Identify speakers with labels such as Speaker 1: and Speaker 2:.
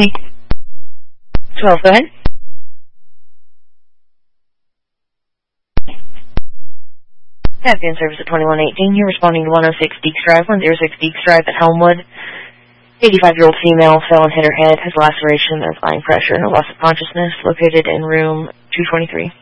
Speaker 1: 12, go ahead. Afghan service at 2118. You're responding to 106 Deeks Drive, 106 Deeks Drive at Helmwood. 85-year-old female fell and hit her head, has laceration of eye pressure and a loss of consciousness, located in room 223.